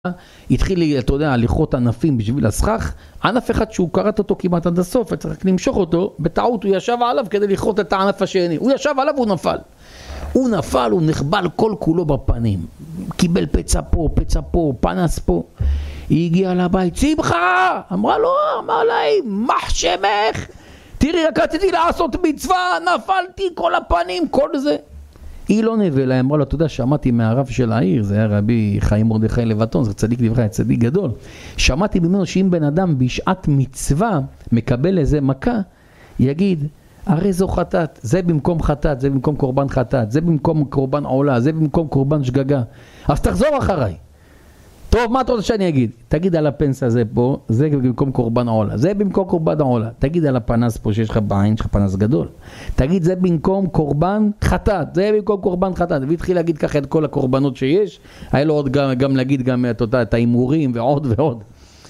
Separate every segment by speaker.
Speaker 1: התחיל, אתה יודע, הליכות ענפים בשביל הסכך, ענף אחד שהוא קראת אותו כמעט עד הסוף, צריך למשוך אותו, בטעות הוא ישב עליו כדי לכרות את הענף השני, הוא ישב עליו והוא נפל. הוא נפל, הוא נחבל כל כולו בפנים, קיבל פצע פה, פנס פה. היא הגיעה לבית, שמחה! אמרה לו, אמר לה, מה שמך? תראי, רק רציתי לעשות מצווה, נפלתי כל הפנים, כל זה. היא לא נבלה, אמרה לו, אתה יודע, שמעתי מהרב של העיר, זה היה רבי חיים מרדכי לוטון, זה צדיק לברכה, צדיק גדול. שמעתי ממנו שאם בן אדם בשעת מצווה מקבל איזה מכה, יגיד, הרי זו חטאת, זה במקום חטאת, זה במקום קורבן חטאת, זה במקום קורבן עולה, זה במקום קורבן שגגה. אז תחזור אחריי. טוב, מה אתה רוצה שאני אגיד? תגיד על הפנס הזה פה, זה במקום קורבן עולה, זה במקום קורבן עולה. תגיד על הפנס פה שיש לך בעין, יש לך פנס גדול. תגיד זה במקום קורבן חטאת, זה במקום קורבן חטאת. והתחיל להגיד ככה את כל הקורבנות שיש, היה לו עוד גם להגיד גם את האימורים ועוד ועוד.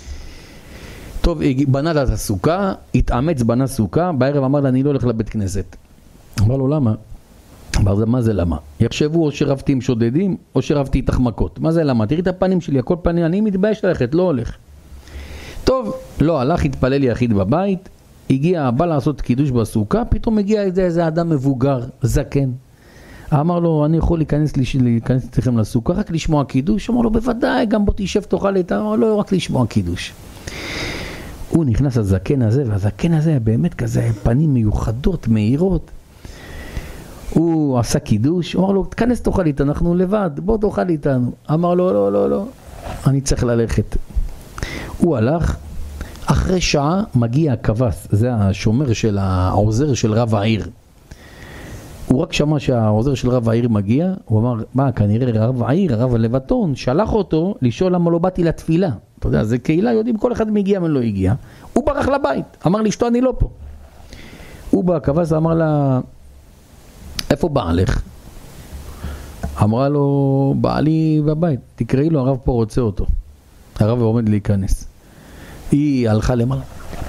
Speaker 1: טוב, בנה לה את הסוכה, התאמץ, בנה סוכה, בערב אמר לה, אני לא הולך לבית כנסת. אמר לו, למה? אמר לה, מה זה למה? יחשבו או שרבתי עם שודדים, או שרבתי איתך מכות. מה זה למה? תראי את הפנים שלי, הכל פנים, אני מתבייש ללכת, לא הולך. טוב, לא הלך, התפלל יחיד בבית, הגיע, בא לעשות קידוש בסוכה, פתאום הגיע איזה אדם מבוגר, זקן. אמר לו, אני יכול להיכנס אתכם לסוכה, רק לשמוע קידוש? אמר לו, בוודאי, גם בוא תשב תאכל איתה. אמר לו, רק לשמוע קידוש. הוא נכנס לזקן הזה, והזקן הזה באמת כזה, פנים מיוחדות, מהירות. הוא עשה קידוש, הוא אמר לו, תכנס תאכל איתה, אנחנו לבד, בוא תאכל איתנו. אמר לו, לא, אני צריך ללכת. הוא הלך, אחרי שעה מגיע הכבש, זה השומר של העוזר של רב העיר. הוא רק שמע שהעוזר של רב העיר מגיע, הוא אמר, מה, כנראה רב העיר, הרב הלבטון, שלח אותו לשאול למה לא באתי לתפילה. אתה יודע, זה קהילה, יודעים כל אחד מגיע ולא הגיע. הוא ברח לבית, אמר לאשתו, אני לא פה. הוא בא, הכבש אמר לה, איפה בעלך? אמרה לו, בעלי בבית, תקראי לו, הרב פה רוצה אותו. הרב עומד להיכנס. היא הלכה למעלה.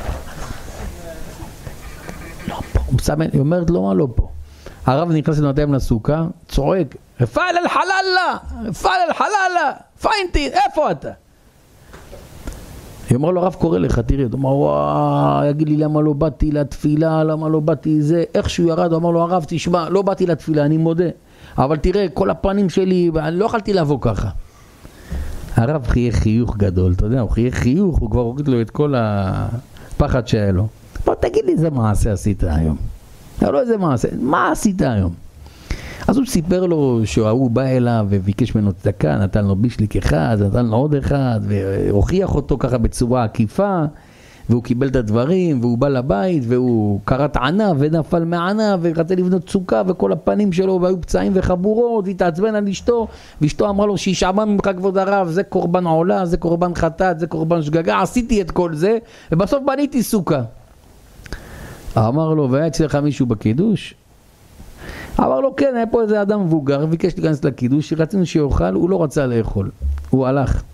Speaker 1: לא פה, היא אומרת לו, מה לא פה? הרב נכנס לנתיים לסוכה, צועק, רפאל אל-חלאלה, פיינטי, איפה אתה? היא אמרה לו, הרב קורא לך, תראי, הוא אמר, וואי, יגיד לי למה לא באתי לתפילה, למה לא באתי זה, איכשהו ירד, הוא אמר לו, הרב תשמע, לא באתי לתפילה, אני מודה, אבל תראה, כל הפנים שלי, אני לא יכולתי לבוא ככה. הרב חייך חיוך גדול, אתה יודע, הוא חייך חיוך, הוא כבר הוריד לו את כל הפחד שהיה לו. בוא תגיד לי, איזה מעשה עשית היום? לא איזה מעשה, מה עשית היום? אז הוא סיפר לו שהוא בא אליו וביקש ממנו צדקה, נתן לו בישליק אחד, נתן לו עוד אחד, והוכיח אותו ככה בצורה עקיפה, והוא קיבל את הדברים, והוא בא לבית, והוא קראת ענב ונפל מענב, ורצה לבנות סוכה, וכל הפנים שלו, והיו פצעים וחבורות, והתעצבן על אשתו, ואשתו אמרה לו, שישמע ממך כבוד הרב, זה קורבן עולה, זה קורבן חטאת, זה קורבן שגגה, עשיתי את כל זה, ובסוף בניתי סוכה. אמר לו, והיה אצלך מישהו בקידוש? אמר לו, כן, היה פה איזה אדם מבוגר, ביקש להיכנס לקידוש, רצינו שיאכל, הוא לא רצה לאכול, הוא הלך.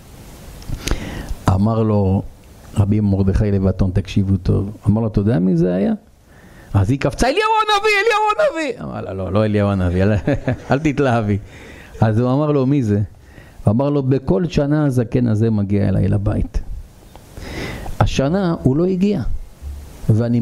Speaker 1: אמר לו, רבי מרדכי לוטון, תקשיבו טוב, אמר לו, אתה יודע מי זה היה? אז היא קפצה, אליהו הנביא! אמר לה, לא אליהו הנביא, אל תתלהבי. אז הוא אמר לו, מי זה? אמר לו, בכל שנה הזקן הזה מגיע אליי לבית. השנה הוא לא הגיע. ואני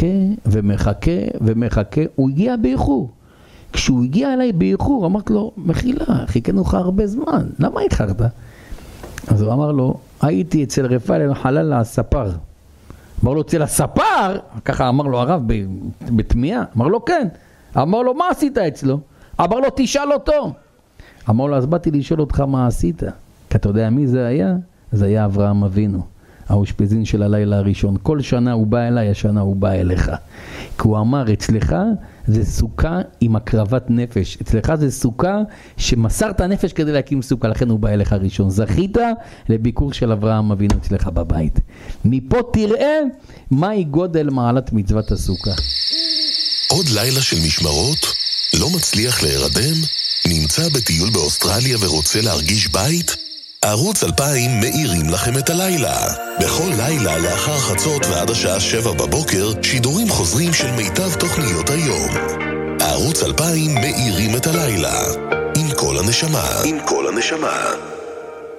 Speaker 1: מחכה, הוא הגיע באיחור. כשהוא הגיע אליי באיחור, אמרתי לו, מחילה, חיכינו לך הרבה זמן, למה איחרת? אז הוא אמר לו, הייתי אצל רפאל אל-חלאלה הספר. אמר לו, אצל הספר? ככה אמר לו הרב בתמיהה. אמר לו, כן. אמר לו, מה עשית אצלו? אמר לו, תשאל אותו. אמר לו, אז באתי לשאול אותך מה עשית. כי אתה יודע מי זה היה? זה היה אברהם אבינו. האושפזין של הלילה הראשון. כל שנה הוא בא אליי, השנה הוא בא אליך. כי הוא אמר, אצלך זה סוכה עם הקרבת נפש. אצלך זה סוכה שמסרת נפש כדי להקים סוכה, לכן הוא בא אליך ראשון. זכית לביקור של אברהם אבינו אצלך בבית. מפה תראה מהי גודל מעלת מצוות הסוכה.
Speaker 2: עוד לילה של משמרות? לא מצליח להירדם? נמצא בטיול באוסטרליה ורוצה להרגיש בית? ערוץ 2000 מאירים לכם את הלילה. בכל לילה לאחר חצות ועד השעה 7 בבוקר, שידורים חוזרים של מיטב תוכניות היום. ערוץ 2000 מאירים את הלילה. עם כל הנשמה.